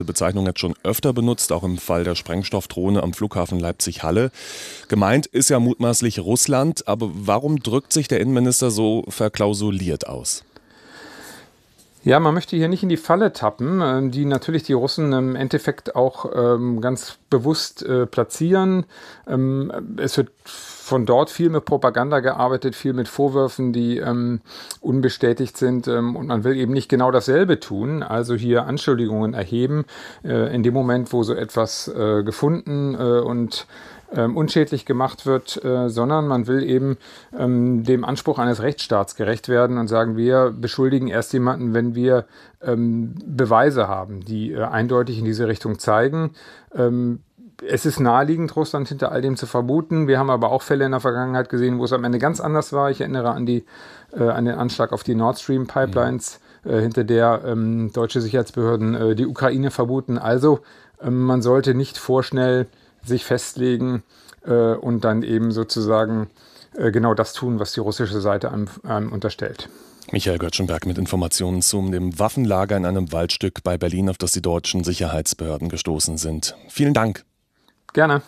Bezeichnung jetzt schon öfter benutzt, auch im Fall der Sprengstoffdrohne am Flughafen Leipzig-Halle. Gemeint ist ja mutmaßlich Russland, aber warum drückt sich der Innenminister so verklausuliert aus? Ja, man möchte hier nicht in die Falle tappen, die natürlich die Russen im Endeffekt auch ganz bewusst platzieren. Es wird von dort viel mit Propaganda gearbeitet, viel mit Vorwürfen, die unbestätigt sind. Und man will eben nicht genau dasselbe tun, also hier Anschuldigungen erheben. In dem Moment, wo so etwas gefunden und unschädlich gemacht wird, sondern man will eben dem Anspruch eines Rechtsstaats gerecht werden und sagen, wir beschuldigen erst jemanden, wenn wir Beweise haben, die eindeutig in diese Richtung zeigen. Es ist naheliegend, Russland hinter all dem zu vermuten. Wir haben aber auch Fälle in der Vergangenheit gesehen, wo es am Ende ganz anders war. Ich erinnere an den Anschlag auf die Nord Stream Pipelines, hinter der deutsche Sicherheitsbehörden die Ukraine vermuten. Also man sollte nicht vorschnell sich festlegen und dann eben sozusagen genau das tun, was die russische Seite einem unterstellt. Michael Göttschenberg mit Informationen zu dem Waffenlager in einem Waldstück bei Berlin, auf das die deutschen Sicherheitsbehörden gestoßen sind. Vielen Dank. Gerne.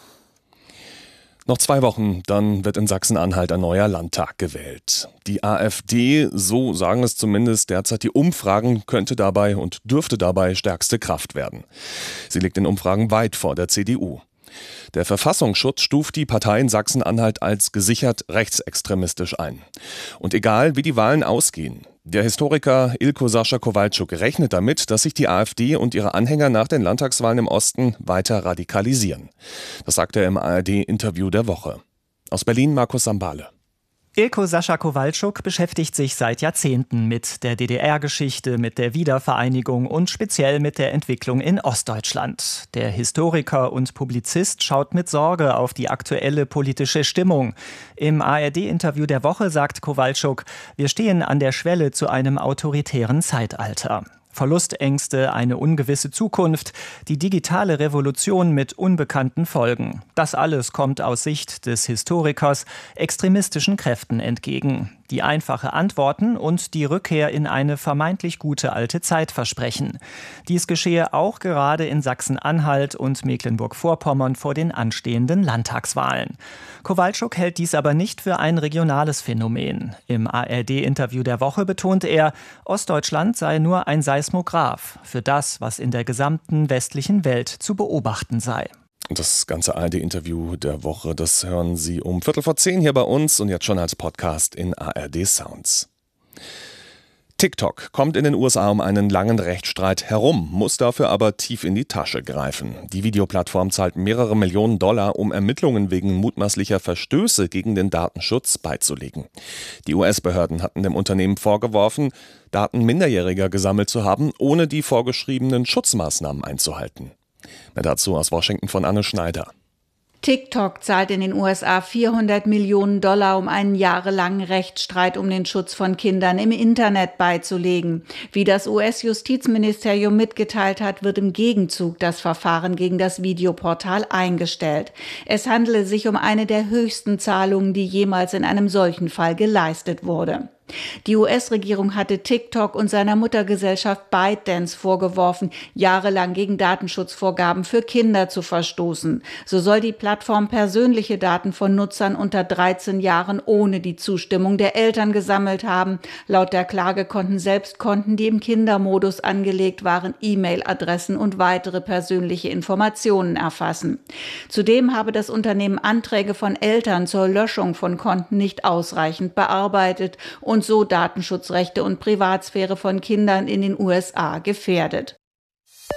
Noch 2 Wochen, dann wird in Sachsen-Anhalt ein neuer Landtag gewählt. Die AfD, so sagen es zumindest derzeit die Umfragen, könnte dabei und dürfte dabei stärkste Kraft werden. Sie liegt in Umfragen weit vor der CDU. Der Verfassungsschutz stuft die Partei in Sachsen-Anhalt als gesichert rechtsextremistisch ein. Und egal, wie die Wahlen ausgehen, der Historiker Ilko Sascha Kowalczuk rechnet damit, dass sich die AfD und ihre Anhänger nach den Landtagswahlen im Osten weiter radikalisieren. Das sagt er im ARD-Interview der Woche. Aus Berlin Markus Sambale. Ilko Sascha Kowalczuk beschäftigt sich seit Jahrzehnten mit der DDR-Geschichte, mit der Wiedervereinigung und speziell mit der Entwicklung in Ostdeutschland. Der Historiker und Publizist schaut mit Sorge auf die aktuelle politische Stimmung. Im ARD-Interview der Woche sagt Kowalczuk, wir stehen an der Schwelle zu einem autoritären Zeitalter. Verlustängste, eine ungewisse Zukunft, die digitale Revolution mit unbekannten Folgen. Das alles kommt aus Sicht des Historikers extremistischen Kräften entgegen, die einfache Antworten und die Rückkehr in eine vermeintlich gute alte Zeit versprechen. Dies geschehe auch gerade in Sachsen-Anhalt und Mecklenburg-Vorpommern vor den anstehenden Landtagswahlen. Kowalczuk hält dies aber nicht für ein regionales Phänomen. Im ARD-Interview der Woche betont er, Ostdeutschland sei nur ein Seismograph für das, was in der gesamten westlichen Welt zu beobachten sei. Das ganze ARD-Interview der Woche, das hören Sie um 9:15 hier bei uns und jetzt schon als Podcast in ARD Sounds. TikTok kommt in den USA um einen langen Rechtsstreit herum, muss dafür aber tief in die Tasche greifen. Die Videoplattform zahlt mehrere Millionen $, um Ermittlungen wegen mutmaßlicher Verstöße gegen den Datenschutz beizulegen. Die US-Behörden hatten dem Unternehmen vorgeworfen, Daten Minderjähriger gesammelt zu haben, ohne die vorgeschriebenen Schutzmaßnahmen einzuhalten. Mehr dazu aus Washington von Anne Schneider. TikTok zahlt in den USA $400 Millionen, um einen jahrelangen Rechtsstreit um den Schutz von Kindern im Internet beizulegen. Wie das US-Justizministerium mitgeteilt hat, wird im Gegenzug das Verfahren gegen das Videoportal eingestellt. Es handele sich um eine der höchsten Zahlungen, die jemals in einem solchen Fall geleistet wurde. Die US-Regierung hatte TikTok und seiner Muttergesellschaft ByteDance vorgeworfen, jahrelang gegen Datenschutzvorgaben für Kinder zu verstoßen. So soll die Plattform persönliche Daten von Nutzern unter 13 Jahren ohne die Zustimmung der Eltern gesammelt haben. Laut der Klage konnten selbst Konten, die im Kindermodus angelegt waren, E-Mail-Adressen und weitere persönliche Informationen erfassen. Zudem habe das Unternehmen Anträge von Eltern zur Löschung von Konten nicht ausreichend bearbeitet und so Datenschutzrechte und Privatsphäre von Kindern in den USA gefährdet.